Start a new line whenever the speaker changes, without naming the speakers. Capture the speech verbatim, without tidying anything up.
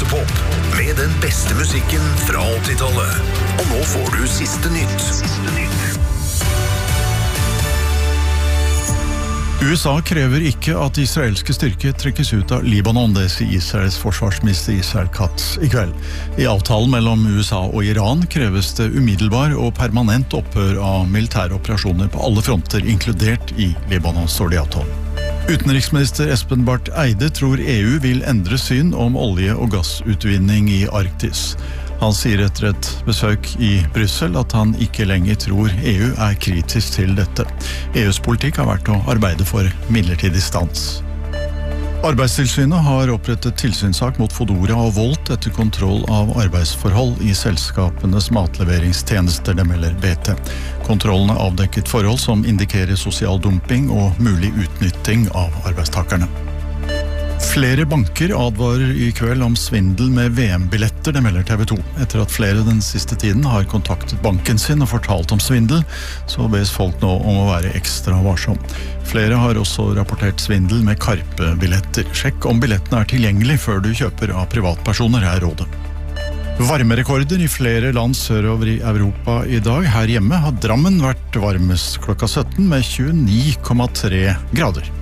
Radiopop med den beste musikken fra åttitallet. Og nå får du siste nytt. Siste nytt.
U S A krever ikke at israelske styrker trekkes ut av Libanon, det sier Israels forsvarsminister Israel Katz i kveld. I avtalen mellom U S A og Iran kreves det umiddelbar og permanent opphør av militære operasjoner på alle fronter, inkludert i Libanon, står det i avtalen. Utenriksminister Espen Barth Eide tror E U vil endre syn om olje- og gassutvinning i Arktis. Han sier etter et besøk i Brussel at han ikke lenger tror E U er kritisk til dette. E U's politikk har vært å arbeide for midlertidig stans. Arbeidstilsynet har opprettet tilsynssak mot Fodora og Volt etter kontroll av arbeidsforhold i selskapenes matleveringstjenester, det melder B T. Kontrollen har avdekket forhold som indikerer sosial dumping og mulig utnytting av arbeidstakerne. Flere banker advarer i kveld om svindel med V M-billetter, det melder T V to. Etter at flere den siste tiden har kontaktet banken sin og fortalt om svindel, så bes folk nå om å være ekstra varsom. Flere har også rapportert svindel med Karpe-billetter. Sjekk om billettene er tilgjengelig før du kjøper av privatpersoner, er rådet. Varmerekorder i flere land sørover i Europa i dag. Her hjemme har Drammen vært varmest klokka sytten med tjueni komma tre grader.